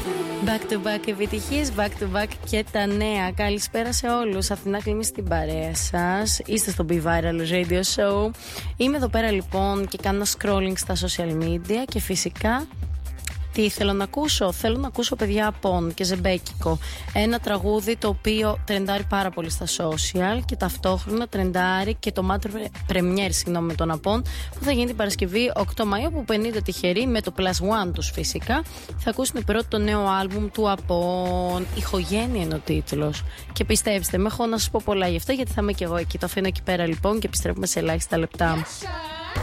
Back to back επιτυχίες, back to back και τα νέα. Καλησπέρα σε όλους. Αθηνά Κλίμη στην παρέα σας. Είστε στο Be Viral Radio Show. Είμαι εδώ πέρα λοιπόν και κάνω scrolling στα social media και φυσικά τι θέλω να ακούσω. Θέλω να ακούσω παιδιά Απόν και Ζεμπέκικο. Ένα τραγούδι το οποίο τρεντάρει πάρα πολύ στα social και ταυτόχρονα τρεντάρει και το Matter Premiere, συγγνώμη, με τον Απόν, που θα γίνει την Παρασκευή 8 Μαΐου, που 50 τυχεροί με το Plus One τους φυσικά θα ακούσουν πρώτο το νέο άλμπουμ του Απόν. Ηχογένεια είναι ο τίτλος. Και πιστέψτε με, έχω να σας πω πολλά γι' αυτό, γιατί θα είμαι και εγώ εκεί. Το αφήνω εκεί πέρα λοιπόν και επιστρέφουμε σε ελάχιστα λεπτά.